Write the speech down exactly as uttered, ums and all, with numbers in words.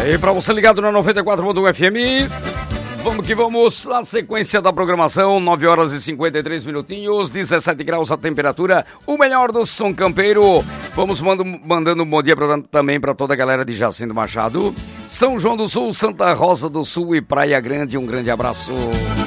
Aí, pra você ligado na noventa e quatro ponto um F M, vamos que vamos, na sequência da programação, nove horas e cinquenta e três minutinhos, dezessete graus a temperatura, o melhor do som campeiro. Vamos mando, mandando um bom dia pra, também para toda a galera de Jacinto Machado, São João do Sul, Santa Rosa do Sul e Praia Grande, um grande abraço.